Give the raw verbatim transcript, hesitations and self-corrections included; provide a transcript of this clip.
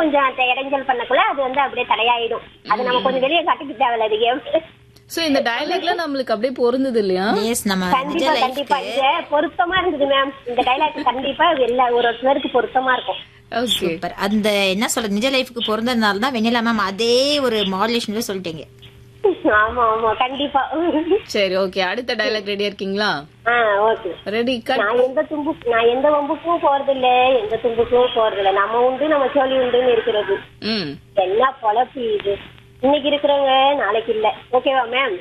கொஞ்சம் அந்த இடைஞ்சல் பண்ணக்குள்ள அது வந்து அப்படியே தடையாயிடும். அது நம்ம கொஞ்சம் வெளியே காட்டிக்க தேவையில்ல அது கேம். சோ இந்த டயலாக்ல நம்மளுக்கு அப்படியே பொருந்தது இல்லையா? கண்டிப்பா கண்டிப்பா இது பொருத்தமா இருந்தது மேம். இந்த டயலாக் கண்டிப்பா எல்லா ஒரு ஒருத்தருக்கு பொருத்தமா இருக்கும். சூப்பர். அந்த என்ன சொல்றது நிஜ லைஃப்க்கு பொருந்ததுனால தான் வெண்ணிலா மேம் அதே ஒரு மாடுலேஷன்ல சொல்லிட்டீங்க. ஆமா ஆமா கண்டிப்பா. சரி ஓகே, அடுத்த டயலாக் ரெடியா இருக்கீங்களா? Okay ready. நான் எந்த தும்பு நான் எந்த வம்புக்கும் போறது இல்ல, எந்த தும்புக்கும் போறது இல்ல. நம்ம உண்டு நம்ம சோழி உண்டுன்னு இருக்கிறது. என்ன பொழப்பு இது, இன்னைக்கு இருக்கிறவங்க நாளைக்கு இல்ல. ஓகேவா மேம்?